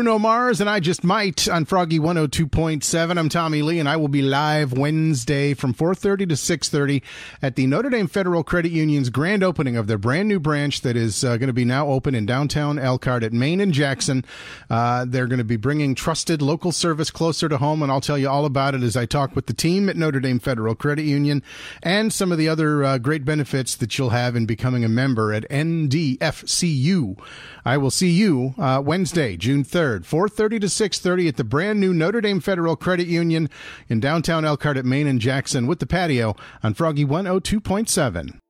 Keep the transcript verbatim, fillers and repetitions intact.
Bruno Mars and I Just Might on Froggy one oh two point seven. I'm Tommy Lee, and I will be live Wednesday from four thirty to six thirty at the Notre Dame Federal Credit Union's grand opening of their brand new branch that is uh, going to be now open in downtown Elkhart at Main and Jackson. Uh, they're going to be bringing trusted local service closer to home, and I'll tell you all about it as I talk with the team at Notre Dame Federal Credit Union and some of the other uh, great benefits that you'll have in becoming a member at N D F C U. I will see you uh, Wednesday, June third, four thirty to six thirty at the brand new Notre Dame Federal Credit Union in downtown Elkhart at Main and Jackson with the patio on Froggy one oh two point seven.